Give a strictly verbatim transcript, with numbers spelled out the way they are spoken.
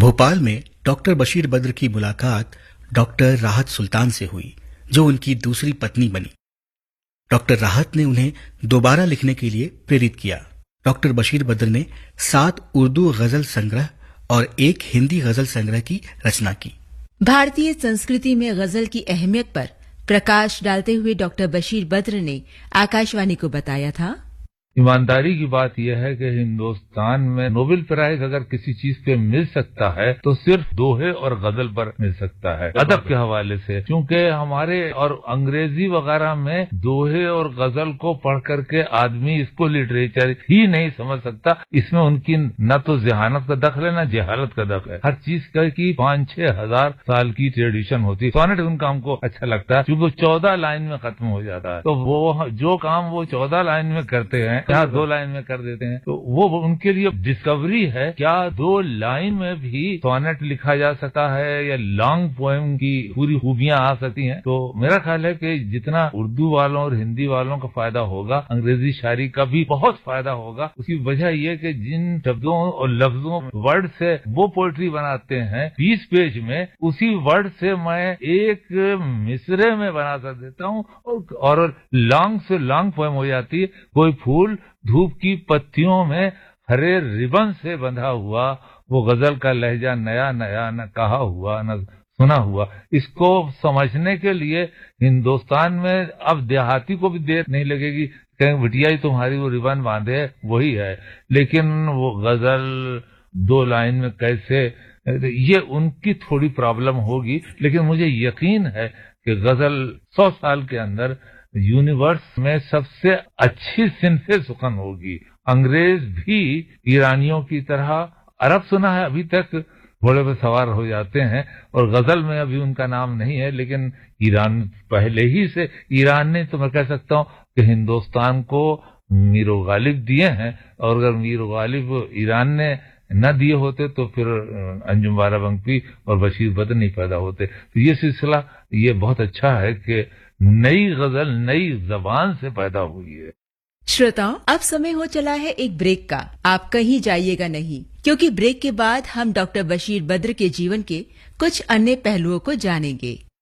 भोपाल में डॉक्टर बशीर बद्र की मुलाकात डॉक्टर राहत सुल्तान से हुई, जो उनकी दूसरी पत्नी बनी। डॉक्टर राहत ने उन्हें दोबारा लिखने के लिए प्रेरित किया। डॉक्टर बशीर बद्र ने सात उर्दू गजल संग्रह और एक हिंदी गजल संग्रह की रचना की। भारतीय संस्कृति में गजल की अहमियत पर प्रकाश डालते हुए डॉक्टर बशीर बद्र ने आकाशवाणी को बताया था, ईमानदारी की बात यह है कि हिंदुस्तान में नोबेल प्राइज अगर किसी चीज पे मिल सकता है तो सिर्फ दोहे और गजल पर मिल सकता है, अदब के हवाले से। क्योंकि हमारे और अंग्रेजी वगैरह में दोहे और गजल को पढ़ करके आदमी इसको लिटरेचर ही नहीं समझ सकता। इसमें उनकी न तो जहानत का दखल है न जहालत का दखल है। हर चीज का की पाँच छह हजार साल की ट्रेडिशन होती है। सोनेट उनका हमको अच्छा लगता है क्योंकि चौदह लाइन में खत्म हो जाता है, तो वो जो काम वो चौदह लाइन में करते हैं यहाँ दो लाइन में कर देते हैं, तो वो उनके लिए डिस्कवरी है। क्या दो लाइन में भी सोनेट लिखा जा सकता है या लॉन्ग पोएम की पूरी खूबियां आ सकती हैं? तो मेरा ख्याल है कि जितना उर्दू वालों और हिंदी वालों का फायदा होगा, अंग्रेजी शायरी का भी बहुत फायदा होगा। उसकी वजह यह कि जिन शब्दों और लफ्जों वर्ड से वो पोएट्री बनाते हैं बीस पेज में, उसी वर्ड से मैं एक मिसरे में बना कर देता हूँ और लॉन्ग से लॉन्ग पोएम हो जाती है। कोई फूल धूप की पत्तियों में हरे रिबन से बंधा हुआ, वो गजल का लहजा नया नया न कहा हुआ न सुना हुआ। इसको समझने के लिए हिंदुस्तान में अब देहाती को भी देर नहीं लगेगी, कहें बिटिया ही तुम्हारी वो रिबन बांधे है वही है। लेकिन वो गजल दो लाइन में कैसे, ये उनकी थोड़ी प्रॉब्लम होगी। लेकिन मुझे यकीन है कि गजल सौ साल के अंदर यूनिवर्स में सबसे अच्छी सिनफे सुखन होगी। अंग्रेज भी ईरानियों की तरह, अरब सुना है अभी तक घोड़े पे सवार हो जाते हैं, और गजल में अभी उनका नाम नहीं है, लेकिन ईरान पहले ही से, ईरान ने तो मैं कह सकता हूँ कि हिंदुस्तान को मीर गालिब दिए हैं, और अगर मीर गालिब ईरान ने न दिए होते तो फिर अंजुम बाराबंकी और बशीर बद्र नहीं पैदा होते। तो ये सिलसिला ये बहुत अच्छा है कि नई गजल नई जबान से पैदा हुई है। श्रोताओं, अब समय हो चला है एक ब्रेक का। आप कहीं जाइएगा नहीं, क्योंकि ब्रेक के बाद हम डॉक्टर बशीर बद्र के जीवन के कुछ अन्य पहलुओं को जानेंगे।